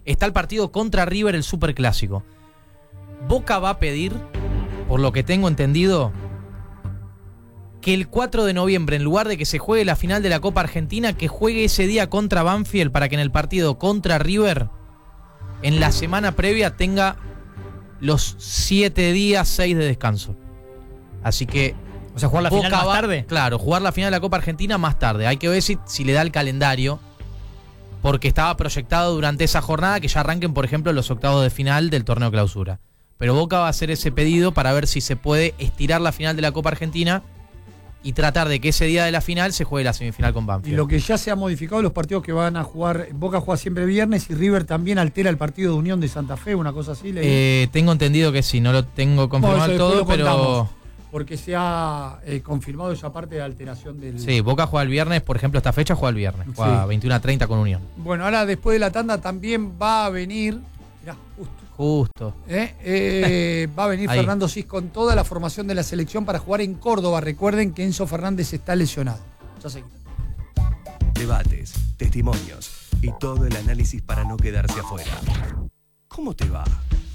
Speaker 2: está el partido contra River, el Superclásico. Boca va a pedir, por lo que tengo entendido, que el 4 de noviembre, en lugar de que se juegue la final de la Copa Argentina, que juegue ese día contra Banfield para que en el partido contra River, en la semana previa, tenga los 7 días, 6 de descanso. Así que...
Speaker 3: O sea, jugar la final más tarde.
Speaker 2: Claro, jugar la final de la Copa Argentina más tarde. Hay que ver si le da el calendario, porque estaba proyectado durante esa jornada que ya arranquen, por ejemplo, los octavos de final del torneo clausura. Pero Boca va a hacer ese pedido para ver si se puede estirar la final de la Copa Argentina y tratar de que ese día de la final se juegue la semifinal con Banfield.
Speaker 1: Y lo que ya se ha modificado, los partidos que van a jugar, Boca juega siempre viernes y River también altera el partido de Unión de Santa Fe, una cosa así.
Speaker 2: Tengo entendido que sí, no lo tengo confirmado
Speaker 1: Bueno,
Speaker 2: todo, pero...
Speaker 1: Contamos, porque se ha confirmado esa parte de alteración del...
Speaker 2: Sí, Boca juega el viernes, por ejemplo, esta fecha juega el viernes, juega 21:30 con Unión.
Speaker 1: Bueno, ahora después de la tanda también va a venir... Mirá,
Speaker 2: Justo.
Speaker 1: Va a venir
Speaker 2: Ahí.
Speaker 1: Fernando Cis con toda la formación de la selección para jugar en Córdoba. Recuerden que Enzo Fernández está lesionado. Ya seguimos.
Speaker 7: Debates, testimonios y todo el análisis para no quedarse afuera. ¿Cómo te va?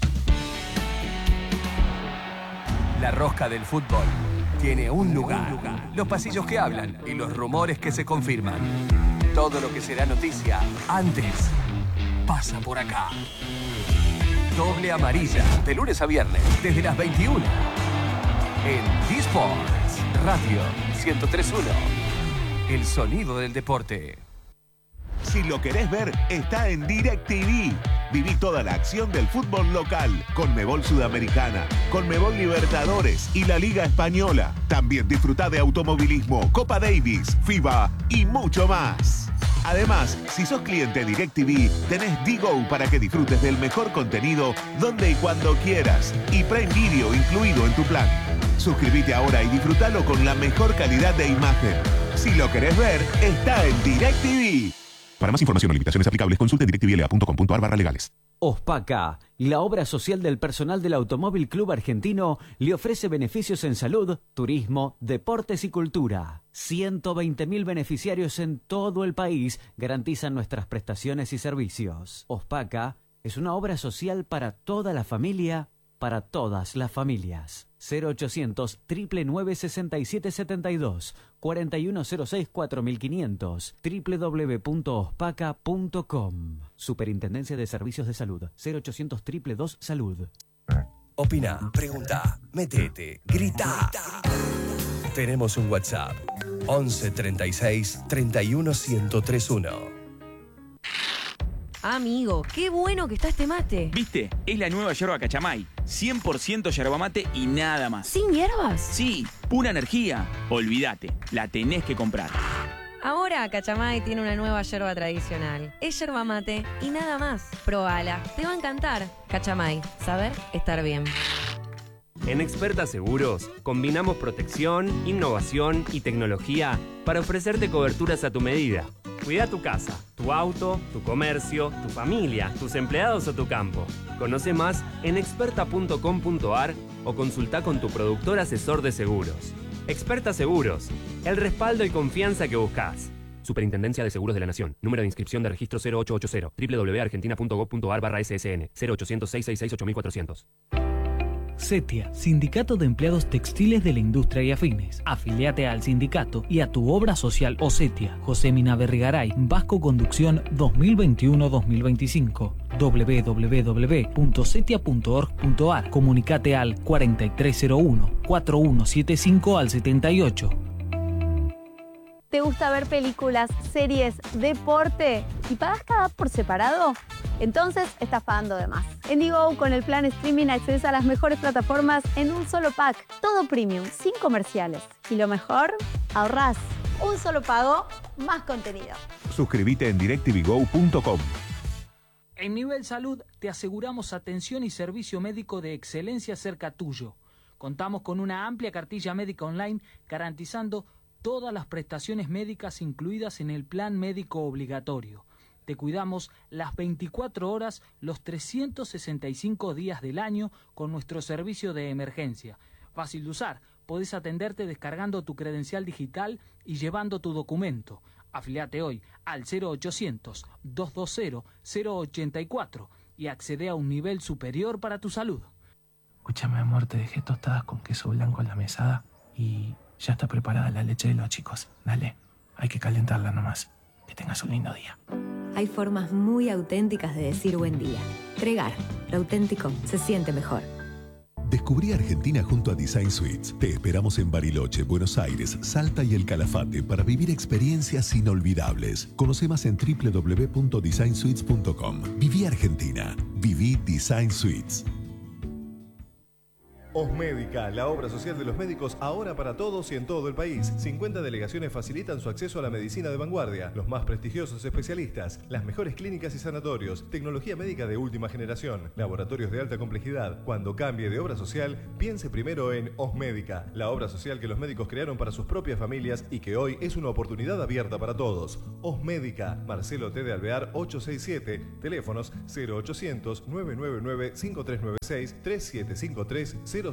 Speaker 7: La rosca del fútbol tiene un lugar. Los pasillos que hablan y los rumores que se confirman. Todo lo que será noticia antes pasa por acá. Doble amarilla, de lunes a viernes, desde las 21. En eSports Radio 103.1. El sonido del deporte.
Speaker 8: Si lo querés ver, está en DirecTV. Viví toda la acción del fútbol local, Conmebol Sudamericana, Conmebol Libertadores y la Liga Española. También disfrutá de automovilismo, Copa Davis, FIBA y mucho más. Además, si sos cliente DirecTV, tenés Digo para que disfrutes del mejor contenido donde y cuando quieras y Prime Video incluido en tu plan. Suscríbete ahora y disfrútalo con la mejor calidad de imagen. Si lo querés ver, está en DirecTV. Para más información o limitaciones aplicables, consulte directvla.com.ar/legales.
Speaker 9: Ospaca, la obra social del personal del Automóvil Club Argentino, le ofrece beneficios en salud, turismo, deportes y cultura. 120.000 beneficiarios en todo el país garantizan nuestras prestaciones y servicios. Ospaca es una obra social para toda la familia, para todas las familias. 0800 999 6772 4106 4500 www.ospaca.com. Superintendencia de Servicios de Salud. 0800 222 Salud.
Speaker 7: Opina, pregunta, metete, grita. Tenemos un WhatsApp. 11 36 31 1031.
Speaker 4: Amigo, qué bueno que está este mate.
Speaker 10: ¿Viste? Es la nueva yerba Cachamay. 100% yerba mate y nada más.
Speaker 4: ¿Sin hierbas?
Speaker 10: Sí, pura energía. Olvídate, la tenés que comprar.
Speaker 4: Ahora Cachamay tiene una nueva yerba tradicional. Es yerba mate y nada más. Probala, te va a encantar. Cachamay, saber estar bien.
Speaker 11: En Experta Seguros combinamos protección, innovación y tecnología para ofrecerte coberturas a tu medida. Cuida tu casa, tu auto, tu comercio, tu familia, tus empleados o tu campo. Conoce más en experta.com.ar o consulta con tu productor asesor de seguros. Experta Seguros, el respaldo y confianza que buscas. Superintendencia de Seguros de la Nación. Número de inscripción de registro 0880 www.argentina.gov.ar/ssn 0800 666 8400.
Speaker 12: CETIA, Sindicato de Empleados Textiles de la Industria y Afines. Afiliate al sindicato y a tu obra social o CETIA. José Mina Berrigaray, Vasco Conducción 2021-2025. www.cetia.org.ar. Comunicate al 4301-4175 al 78.
Speaker 13: ¿Te gusta ver películas, series, deporte y pagas cada app por separado? Entonces estás pagando de más. En Digo, con el plan streaming accedes a las mejores plataformas en un solo pack. Todo premium, sin comerciales. Y lo mejor, ahorrás. Un solo pago, más contenido.
Speaker 8: Suscríbete en directvgo.com.
Speaker 12: En Nivel Salud te aseguramos atención y servicio médico de excelencia cerca tuyo. Contamos con una amplia cartilla médica online garantizando todas las prestaciones médicas incluidas en el plan médico obligatorio. Te cuidamos las 24 horas, los 365 días del año con nuestro servicio de emergencia. Fácil de usar, podés atenderte descargando tu credencial digital y llevando tu documento. Afiliate hoy al 0800-220-084 y accede a un nivel superior para tu salud.
Speaker 14: Escúchame, amor, te dejé tostadas con queso blanco en la mesada y ya está preparada la leche de los chicos. Dale, hay que calentarla nomás. Que tengas un lindo día.
Speaker 15: Hay formas muy auténticas de decir buen día. Tregar, lo auténtico se siente mejor.
Speaker 16: Descubrí Argentina junto a Design Suites. Te esperamos en Bariloche, Buenos Aires, Salta y El Calafate para vivir experiencias inolvidables. Conoce más en www.designsuites.com. Viví Argentina. Viví Design Suites.
Speaker 17: Osmédica, la obra social de los médicos ahora para todos y en todo el país. 50 delegaciones facilitan su acceso a la medicina de vanguardia, los más prestigiosos especialistas, las mejores clínicas y sanatorios, tecnología médica de última generación, laboratorios de alta complejidad. Cuando cambie de obra social, piense primero en Osmédica, la obra social que los médicos crearon para sus propias familias y que hoy es una oportunidad abierta para todos. Osmédica, Marcelo T. de Alvear 867, teléfonos 0800 999 5396 3753 0000.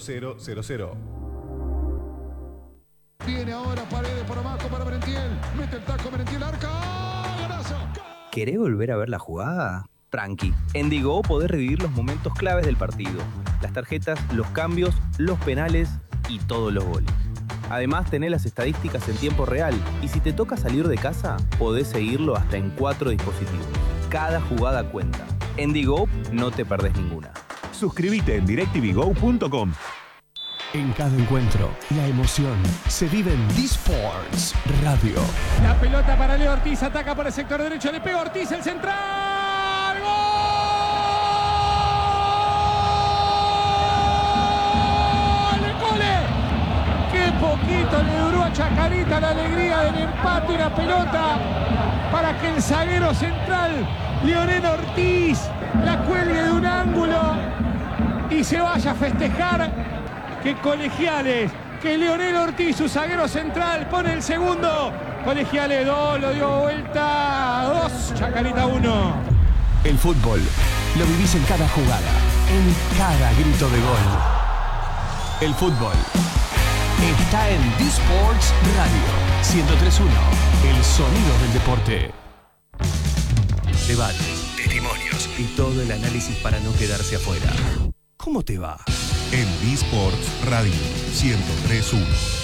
Speaker 18: Viene ahora Paredes por abajo para Merentiel. Mete el taco Merentiel, arca. ¡Golazo!
Speaker 19: ¿Querés volver a ver la jugada? Tranqui. En Digo podés revivir los momentos claves del partido. Las tarjetas, los cambios, los penales y todos los goles. Además, tenés las estadísticas en tiempo real. Y si te toca salir de casa, podés seguirlo hasta en 4 dispositivos. Cada jugada cuenta. En Digo no te perdés ninguna.
Speaker 8: Suscríbete en DirecTVGo.com.
Speaker 20: En cada encuentro, la emoción se vive en D-Sports Radio.
Speaker 18: La pelota para Leo Ortiz, ataca por el sector derecho, le pega Ortiz, el central. ¡Gol! ¡Gole! ¡Qué poquito le duró a Chacarita la alegría del empate y la pelota para que el zaguero central, Leonel Ortiz, la cuelgue de un ángulo y se vaya a festejar? Que Colegiales, que Leonel Ortiz, su zaguero central, pone el segundo. Colegiales 2, lo dio vuelta 2, Chacarita 1.
Speaker 20: El fútbol lo vivís en cada jugada, en cada grito de gol. El fútbol está en D-Sports Radio 103.1, el sonido del deporte. Debates, testimonios y todo el análisis para no quedarse afuera. ¿Cómo te va?
Speaker 16: En D-Sports Radio 103.1.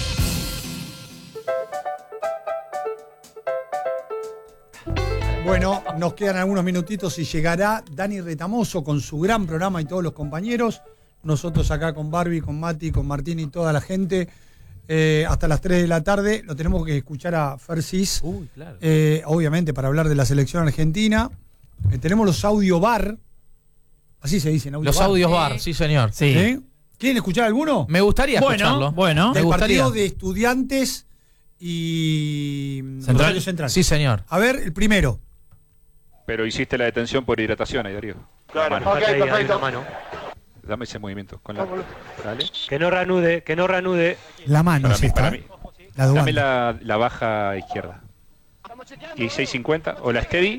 Speaker 1: Bueno, nos quedan algunos minutitos y llegará Dani Retamoso con su gran programa y todos los compañeros. Nosotros acá con Barbie, con Mati, con Martín y toda la gente. Hasta las 3 de la tarde lo tenemos que escuchar a Fersis.
Speaker 2: Claro.
Speaker 1: Obviamente para hablar de la selección argentina. Tenemos los audio bar. Así se dicen,
Speaker 2: Los audios bar, sí señor.
Speaker 1: Sí. ¿Quieren escuchar alguno?
Speaker 2: Me gustaría escucharlo.
Speaker 3: Bueno,
Speaker 1: del partido de Estudiantes y Rosario Central.
Speaker 2: Sí, señor.
Speaker 1: A ver, el primero.
Speaker 21: Pero hiciste la detención por hidratación ahí, Darío.
Speaker 22: Claro, ok, perfecto.
Speaker 21: Dame ese movimiento. Con la... Dale.
Speaker 22: Que no reanude.
Speaker 1: La mano,
Speaker 21: para
Speaker 1: sí,
Speaker 21: mí, para
Speaker 1: está.
Speaker 21: mí.
Speaker 1: La
Speaker 21: Dame la baja izquierda. Y 650 o la steady.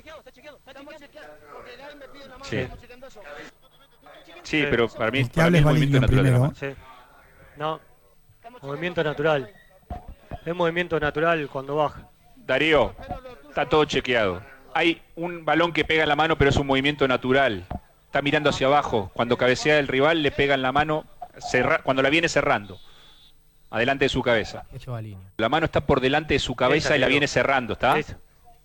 Speaker 21: Sí. Sí, pero para mí,
Speaker 1: es
Speaker 21: movimiento natural de la mano.
Speaker 22: Sí. No, movimiento natural. Es movimiento natural cuando baja.
Speaker 21: Darío, está todo chequeado. Hay un balón que pega en la mano, pero es un movimiento natural. Está mirando hacia abajo. Cuando cabecea el rival, le pega en la mano cuando la viene cerrando. Adelante de su cabeza. La mano está por delante de su cabeza y la viene cerrando, ¿está?
Speaker 22: Listo.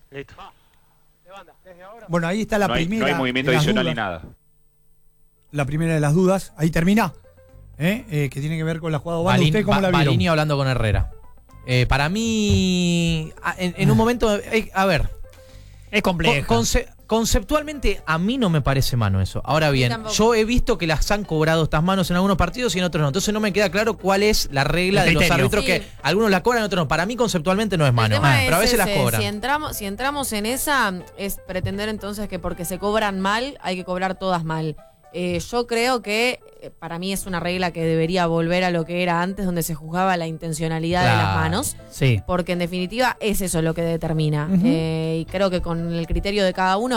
Speaker 1: Bueno, ahí está la primera.
Speaker 21: No hay movimiento
Speaker 1: de las
Speaker 21: adicional
Speaker 1: dudas.
Speaker 21: ni nada.
Speaker 1: La primera de las dudas. Ahí termina. Que tiene que ver con la jugada. ¿Usted cómo la vieron?
Speaker 2: Balini hablando con Herrera. Para mí, en un momento, a ver.
Speaker 3: Es complejo.
Speaker 2: Conceptualmente, a mí no me parece mano eso. Ahora bien, yo he visto que las han cobrado estas manos en algunos partidos y en otros no. Entonces no me queda claro cuál es la regla de los árbitros, que algunos la cobran y otros no. Para mí, conceptualmente, no es mano. Pero a veces las cobran.
Speaker 4: Si entramos en esa, es pretender entonces que porque se cobran mal, hay que cobrar todas mal. Yo creo que para mí es una regla que debería volver a lo que era antes, donde se juzgaba la intencionalidad de las manos.
Speaker 3: Sí.
Speaker 4: Porque en definitiva es eso lo que determina.
Speaker 1: Uh-huh.
Speaker 4: Y creo que con el criterio de cada uno,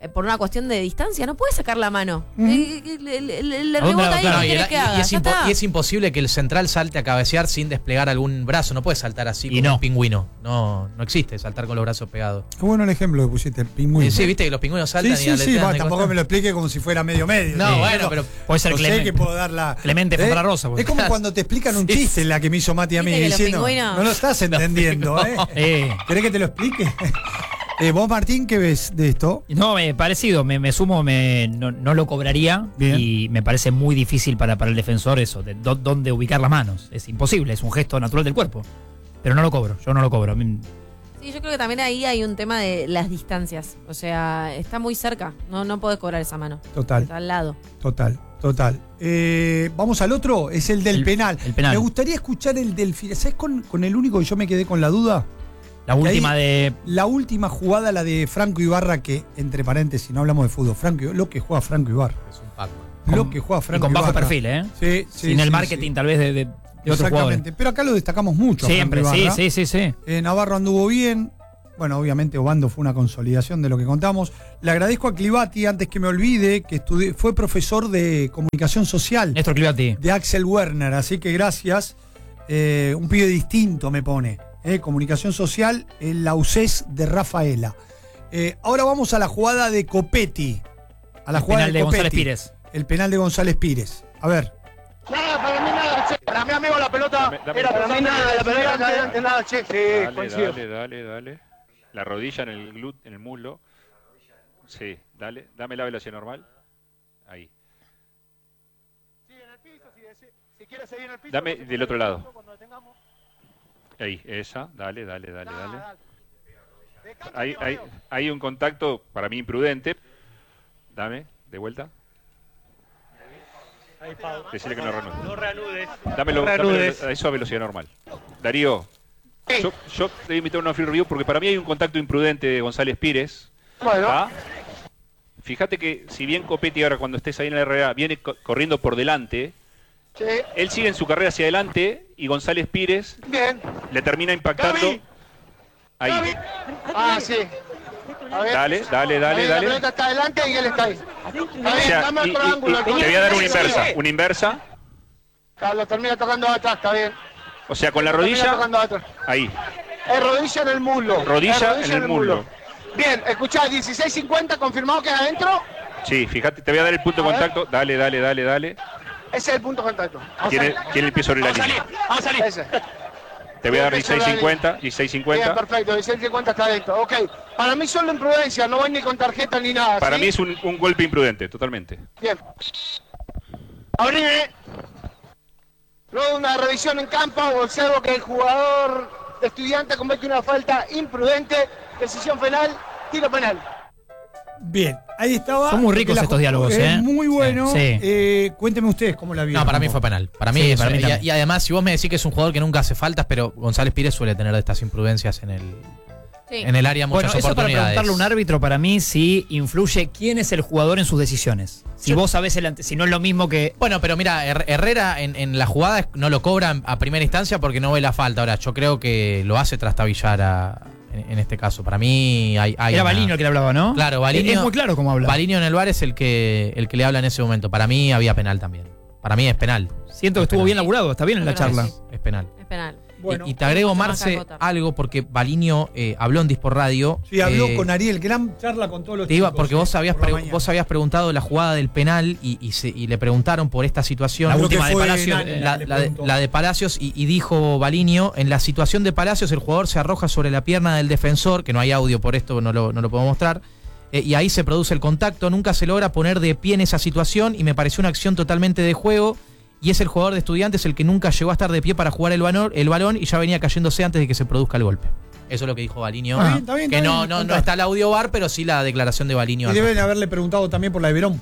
Speaker 4: por una cuestión de distancia, no puede sacar la mano.
Speaker 1: Ujú.
Speaker 4: Le rebota ahí,
Speaker 2: No,
Speaker 4: ¿qué querés que haga? Ya está.
Speaker 2: y es imposible que el central salte a cabecear sin desplegar algún brazo. No puede saltar así
Speaker 3: Y
Speaker 2: como
Speaker 3: no.
Speaker 2: un pingüino. No existe saltar con los brazos pegados.
Speaker 1: Qué bueno el ejemplo que pusiste, el pingüino.
Speaker 2: Sí, viste que los pingüinos saltan
Speaker 1: Sí,
Speaker 2: y
Speaker 1: sí,
Speaker 2: aletean de
Speaker 1: tampoco
Speaker 2: costado.
Speaker 1: me lo explique como si fuera medio.
Speaker 2: No,
Speaker 1: Sí,
Speaker 2: bueno, pero
Speaker 3: puede ser
Speaker 1: yo sé
Speaker 3: Clemente.
Speaker 1: que puedo dar la.
Speaker 3: Clemente Fontana-Rosa, pues.
Speaker 1: Es como cuando te explican un
Speaker 2: Sí.
Speaker 1: chiste, la que me hizo Mati a mí,
Speaker 4: Viste que los
Speaker 1: diciendo.
Speaker 4: pingüinos-
Speaker 1: No lo estás entendiendo, ¿eh? ¿Querés que te lo explique? Vos, Martín, ¿qué ves de esto?
Speaker 3: No, parecido, me sumo, no lo cobraría.
Speaker 1: Bien.
Speaker 3: Y me parece muy difícil para el defensor eso, de dónde ubicar las manos. Es imposible, es un gesto natural del cuerpo. Pero no lo cobro, yo no lo cobro. A mí-
Speaker 4: Sí, yo creo que también ahí hay un tema de las distancias. O sea, está muy cerca. No podés cobrar esa mano.
Speaker 1: Total.
Speaker 4: Está al lado.
Speaker 1: Total. Vamos al otro, es el del penal.
Speaker 3: el penal.
Speaker 1: Me gustaría escuchar el del final. ¿Sabes con el único que yo me quedé con la duda?
Speaker 3: La última de.
Speaker 1: La última jugada, la de Franco Ibarra, que, entre paréntesis, no hablamos de fútbol. Lo que juega Franco Ibarra.
Speaker 2: Es un Pac-Man.
Speaker 1: Lo que juega
Speaker 3: Y
Speaker 1: Franco
Speaker 3: con bajo
Speaker 1: Ibarra.
Speaker 3: perfil, ¿eh?
Speaker 1: Sí, sí.
Speaker 3: Sin el
Speaker 1: sí,
Speaker 3: marketing
Speaker 1: sí.
Speaker 3: tal vez de otros jugadores.
Speaker 1: Exactamente. Pero acá lo destacamos mucho. a
Speaker 3: Siempre,
Speaker 1: Franco
Speaker 3: sí,
Speaker 1: Ibarra.
Speaker 3: sí.
Speaker 1: Navarro anduvo bien. Bueno, obviamente Obando fue una consolidación de lo que contamos. Le agradezco a Clivati, antes que me olvide, que fue profesor de comunicación social
Speaker 3: Néstor Clivati.
Speaker 1: de Axel Werner, así que gracias. Un pibe distinto me pone. Comunicación social, la UCES de Rafaela. Ahora vamos a la jugada de Copetti. A la
Speaker 3: El
Speaker 1: jugada
Speaker 3: penal de
Speaker 1: Copetti.
Speaker 3: González Pires.
Speaker 1: El penal de González Pires. A ver.
Speaker 5: Nada, para mí nada, che. Para mi amigo la pelota era para mí nada, la pelota acá adelante nada, che. Sí, coincido.
Speaker 21: Dale. La rodilla en el en el muslo. Sí, dale. Dame la velocidad normal. Ahí.
Speaker 5: Si quieres seguir en el piso.
Speaker 21: Dame del otro lado. Ahí, esa. Dale. Hay un contacto para mí imprudente. Dame, de vuelta.
Speaker 22: Ahí, Pau.
Speaker 21: Decirle que no reanude.
Speaker 22: No reanudes.
Speaker 21: Dámelo
Speaker 22: reanudes.
Speaker 21: a eso a velocidad normal. Darío, yo te voy a invitar a una free review porque para mí hay un contacto imprudente de González Pires.
Speaker 5: Bueno.
Speaker 21: ¿Ah? Fíjate que si bien Copetti ahora cuando estés ahí en la RA viene corriendo por delante,
Speaker 5: Sí.
Speaker 21: él sigue en su carrera hacia adelante y González Pires
Speaker 5: Bien.
Speaker 21: le termina impactando.
Speaker 5: Gaby.
Speaker 21: Ahí.
Speaker 5: Ah, sí. A ver.
Speaker 21: Dale.
Speaker 5: Ahí la pelota está adelante y él está ahí. Está bien,
Speaker 21: O sea,
Speaker 5: dame
Speaker 21: y-
Speaker 5: otro
Speaker 21: y-
Speaker 5: ángulo.
Speaker 21: y te voy a dar una inversa.
Speaker 5: Carlos termina tocando atrás, está bien.
Speaker 21: O sea, con la
Speaker 5: Termina
Speaker 21: rodilla,
Speaker 5: tocando atrás.
Speaker 21: ahí.
Speaker 5: Es rodilla en el muslo.
Speaker 21: Rodilla
Speaker 5: Es
Speaker 21: en el muslo.
Speaker 5: Bien, escuchá, 16.50, confirmado que es adentro.
Speaker 21: Sí, fíjate, te voy a dar el punto de
Speaker 5: A ver.
Speaker 21: contacto. Dale.
Speaker 5: Ese es el punto de contacto.
Speaker 21: Tiene el pie sobre la línea.
Speaker 5: Vamos a salir. Ese.
Speaker 21: Te voy a dar
Speaker 5: Tiene el pie sobre la
Speaker 21: 16.50,
Speaker 5: Bien,
Speaker 21: 16.50.
Speaker 5: perfecto, 16.50 está adentro. Ok, para mí solo imprudencia, no voy ni con tarjeta ni nada.
Speaker 21: Para
Speaker 5: ¿sí?
Speaker 21: mí es un golpe imprudente, totalmente.
Speaker 5: Bien. Abrime. Luego de una revisión en campo, observo que el jugador de Estudiante comete una falta imprudente. Decisión penal, tiro penal.
Speaker 1: Bien, ahí estaba.
Speaker 3: Son muy ricos estos diálogos,
Speaker 1: Es muy bueno.
Speaker 3: Sí.
Speaker 1: Cuéntenme ustedes cómo la vieron.
Speaker 2: No, para mí fue penal. Para mí,
Speaker 3: Sí,
Speaker 2: es-
Speaker 3: para mí
Speaker 2: y,
Speaker 3: también.
Speaker 2: y además, si vos me decís que es un jugador que nunca hace faltas, pero González Pires suele tener de estas imprudencias en el área muchas
Speaker 3: Bueno, eso para
Speaker 2: oportunidades.
Speaker 3: preguntarle a un árbitro, para mí, si influye quién es el jugador en sus decisiones. Si vos sabés si no es lo mismo que.
Speaker 2: Bueno, pero mira, Herrera en la jugada no lo cobra a primera instancia porque no ve la falta. Ahora, yo creo que lo hace trastabillar en este caso. Para mí hay
Speaker 3: Era Balinho el que le hablaba, ¿no?
Speaker 2: Claro, Balinho.
Speaker 3: Es muy claro cómo habla.
Speaker 2: Balinho en el VAR es el que le habla en ese momento. Para mí había penal también. Para mí es penal.
Speaker 3: Siento que estuvo bien laburado, está bien en la charla.
Speaker 2: Es penal.
Speaker 4: Es penal.
Speaker 1: Bueno,
Speaker 2: y te agrego,
Speaker 4: mucho más
Speaker 2: Marce,
Speaker 4: acotar.
Speaker 2: algo porque Balinho habló en Dispor Radio.
Speaker 1: Sí, habló con Ariel, gran charla con todos los
Speaker 2: Te iba,
Speaker 1: chicos,
Speaker 2: porque vos habías,
Speaker 1: por la mañana.
Speaker 2: vos habías preguntado la jugada del penal y le preguntaron por esta situación.
Speaker 3: La última de Palacios.
Speaker 2: La de Palacios y dijo Balinho, en la situación de Palacios el jugador se arroja sobre la pierna del defensor, que no hay audio por esto, no lo puedo mostrar, y ahí se produce el contacto, nunca se logra poner de pie en esa situación y me pareció una acción totalmente de juego. Y es el jugador de Estudiantes el que nunca llegó a estar de pie para jugar el balón y ya venía cayéndose antes de que se produzca el golpe. Eso es lo que dijo Balinho.
Speaker 1: Está bien,
Speaker 2: que no está el audio VAR, pero sí la declaración de Balinho.
Speaker 1: Y deben haberle preguntado también por la de Verón.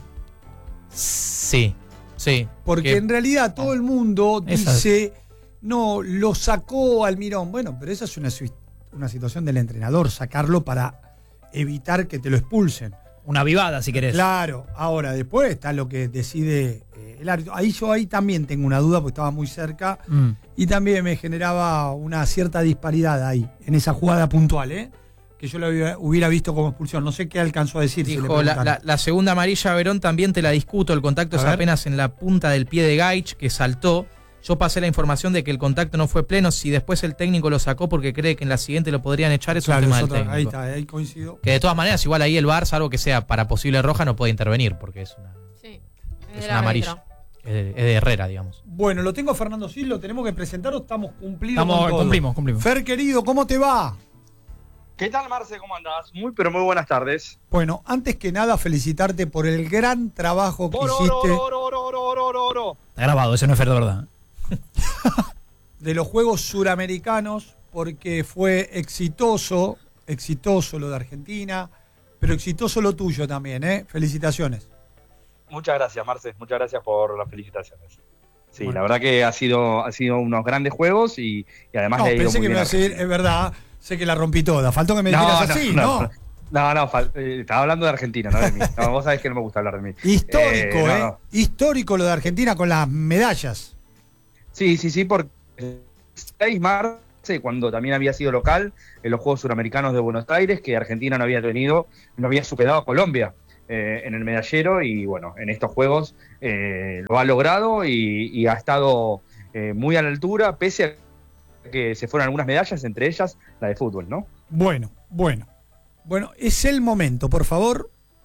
Speaker 2: Sí.
Speaker 1: Porque en realidad todo el mundo dice, no, lo sacó Almirón. Bueno, pero esa es una situación del entrenador, sacarlo para evitar que te lo expulsen.
Speaker 3: Una avivada, si querés.
Speaker 1: Claro, ahora después está lo que decide el árbitro. Ahí también tengo una duda porque estaba muy cerca y también me generaba una cierta disparidad ahí, en esa jugada puntual, que yo lo hubiera visto como expulsión. No sé qué alcanzó a decir.
Speaker 2: Dijo, la segunda amarilla a Verón también te la discuto. El contacto es apenas en la punta del pie de Gaich, que saltó. Yo pasé la información de que el contacto no fue pleno. Si después el técnico lo sacó porque cree que en la siguiente lo podrían echar, es un tema del técnico.
Speaker 1: Ahí está, ahí coincido.
Speaker 2: Que de todas maneras, igual ahí el VAR, salvo que sea para posible roja, no puede intervenir, porque es una, es una amarilla. Es de Herrera, digamos.
Speaker 1: Bueno, lo tengo a Fernando Sil, lo tenemos que presentar o estamos cumplidos con todo?
Speaker 3: Cumplimos.
Speaker 1: Fer, querido, ¿cómo te va?
Speaker 6: ¿Qué tal, Marce? ¿Cómo andás? Muy, pero muy buenas tardes.
Speaker 1: Bueno, antes que nada, felicitarte por el gran trabajo que hiciste.
Speaker 3: Está grabado, ese no es Fer de verdad.
Speaker 1: De los Juegos Suramericanos, porque fue exitoso lo de Argentina, pero exitoso lo tuyo también, ¿eh? Felicitaciones.
Speaker 6: Muchas gracias, Marce. Muchas gracias por las felicitaciones. Sí, bueno. La verdad que ha sido unos grandes juegos y además
Speaker 1: no,
Speaker 6: le ha ido
Speaker 1: pensé
Speaker 6: muy
Speaker 1: que me iba a decir, es verdad, sé que la rompí toda. Faltó que me dijeras así, ¿no?
Speaker 6: Estaba hablando de Argentina, no de mí. No, vos sabés que no me gusta hablar de mí.
Speaker 1: Histórico, Histórico lo de Argentina con las medallas.
Speaker 6: Sí, porque 6 Marce, cuando también había sido local en los Juegos Suramericanos de Buenos Aires, que Argentina no había superado a Colombia en el medallero, y bueno, en estos Juegos lo ha logrado y ha estado muy a la altura, pese a que se fueron algunas medallas, entre ellas la de fútbol, ¿no?
Speaker 1: Bueno, es el momento, por favor.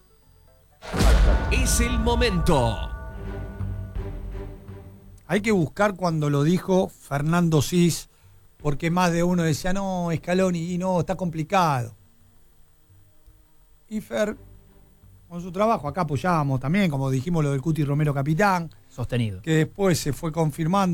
Speaker 20: Es el momento.
Speaker 1: Hay que buscar cuando lo dijo Fernando Sis, porque más de uno decía, no, Scaloni, y no, está complicado. Y Fer, con su trabajo, acá apoyábamos también, como dijimos lo del Cuti Romero capitán.
Speaker 3: Sostenido.
Speaker 1: Que después se fue confirmando.